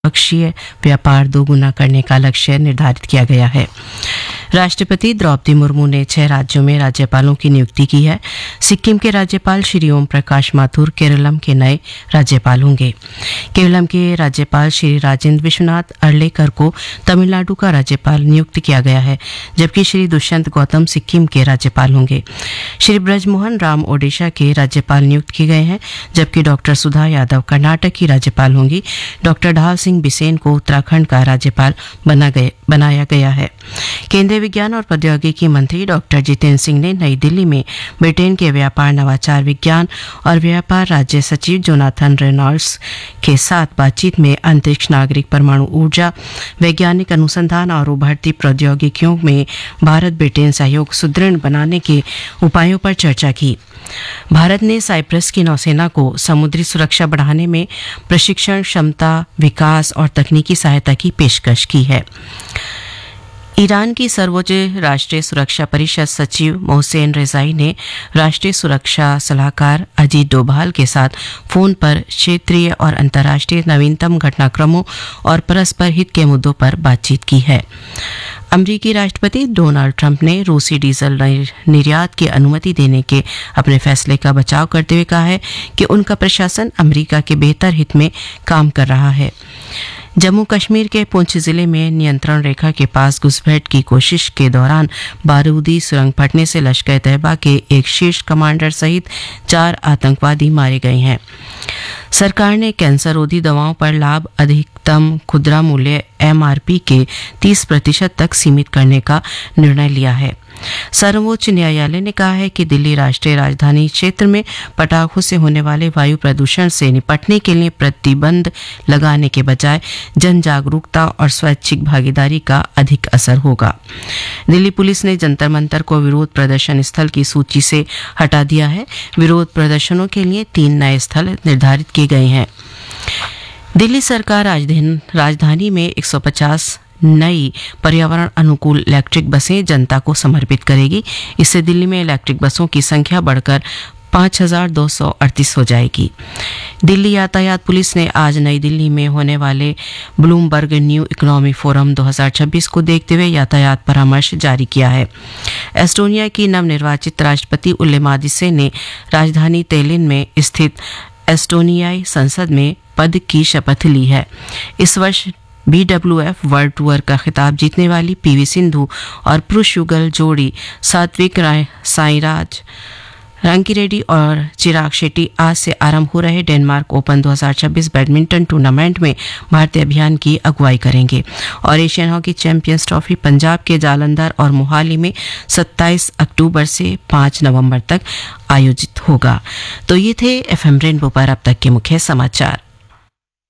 द्विपक्षीय व्यापार दोगुना करने का लक्ष्य निर्धारित किया गया है। राष्ट्रपति द्रौपदी मुर्मू ने 6 राज्यों में राज्यपालों की नियुक्ति की है। सिक्किम के राज्यपाल श्री ओम प्रकाश माथुर केरलम के नए राज्यपाल होंगे। केरलम के राज्यपाल श्री राजेंद्र विश्वनाथ अर्लेकर को तमिलनाडु का राज्यपाल नियुक्त किया गया है, जबकि श्री दुष्यंत गौतम सिक्किम के राज्यपाल होंगे। श्री ब्रजमोहन राम ओडिशा के राज्यपाल नियुक्त किए गए हैं, जबकि डॉक्टर सुधा यादव कर्नाटक की राज्यपाल होंगी। डॉक्टर ढाल सिंह बिसेन को उत्तराखंड का राज्यपाल बनाया गया है। केंद्रीय विज्ञान और प्रौद्योगिकी मंत्री डॉक्टर जितेंद्र सिंह ने नई दिल्ली में ब्रिटेन के व्यापार, नवाचार, विज्ञान और व्यापार राज्य सचिव जोनाथन रेनॉल्ड्स के साथ बातचीत में अंतरिक्ष, नागरिक, परमाणु ऊर्जा, वैज्ञानिक अनुसंधान और उभरती प्रौद्योगिकियों में भारत ब्रिटेन सहयोग सुदृढ़ बनाने के उपायों पर चर्चा की। भारत ने साइप्रस की नौसेना को समुद्री सुरक्षा बढ़ाने में प्रशिक्षण, क्षमता विकास और तकनीकी सहायता की पेशकश की है। ईरान की सर्वोच्च राष्ट्रीय सुरक्षा परिषद सचिव मोहसेन रेजाई ने राष्ट्रीय सुरक्षा सलाहकार अजीत डोभाल के साथ फोन पर क्षेत्रीय और अंतर्राष्ट्रीय नवीनतम घटनाक्रमों और परस्पर हित के मुद्दों पर बातचीत की है। अमेरिकी राष्ट्रपति डोनाल्ड ट्रंप ने रूसी डीजल निर्यात की अनुमति देने के अपने फैसले का बचाव करते हुए कहा है कि उनका प्रशासन अमेरिका के बेहतर हित में काम कर रहा है। जम्मू कश्मीर के पुंछ जिले में नियंत्रण रेखा के पास घुसपैठ की कोशिश के दौरान बारूदी सुरंग फटने से लश्कर तैयबा के एक शीर्ष कमांडर सहित 4 आतंकवादी मारे गए हैं। सरकार ने कैंसर रोधी दवाओं पर लाभ अधिकतम खुदरा मूल्य MRP के 30% तक सीमित करने का निर्णय लिया है। सर्वोच्च न्यायालय ने कहा है कि दिल्ली राष्ट्रीय राजधानी क्षेत्र में पटाखों से होने वाले वायु प्रदूषण से निपटने के लिए प्रतिबंध लगाने के बजाय जन जागरूकता और स्वैच्छिक भागीदारी का अधिक असर होगा। दिल्ली पुलिस ने जंतर मंतर को विरोध प्रदर्शन स्थल की सूची से हटा दिया है। विरोध प्रदर्शनों के लिए 3 नए स्थल निर्धारित किए गए हैं। दिल्ली सरकार राजधानी में 150 नई पर्यावरण अनुकूल इलेक्ट्रिक बसें जनता को समर्पित करेगी। इससे दिल्ली में इलेक्ट्रिक बसों की संख्या बढ़कर 5238 हो जाएगी। दिल्ली यातायात पुलिस ने आज नई दिल्ली में होने वाले ब्लूमबर्ग न्यू इकोनॉमी फोरम 2026 को देखते हुए यातायात परामर्श जारी किया है। एस्टोनिया की नवनिर्वाचित राष्ट्रपति उल्लेमादिसे ने राजधानी तेलिन में स्थित एस्टोनियाई संसद में पद की शपथ ली है। इस वर्ष BWF वर्ल्ड टूर का खिताब जीतने वाली PV सिंधु और पुरुष युगल जोड़ी सात्विक साईराज रांकिरेड्डी और चिराग शेट्टी आज से आरंभ हो रहे डेनमार्क ओपन 2026 बैडमिंटन टूर्नामेंट में भारतीय अभियान की अगुवाई करेंगे। और Asian hockey champions trophy Punjab के जालंधर और मोहाली में 27 अक्टूबर से 5 नवंबर तक आयोजित होगा। तो ये थे FM रेनबो पर अब तक के मुख्य समाचार।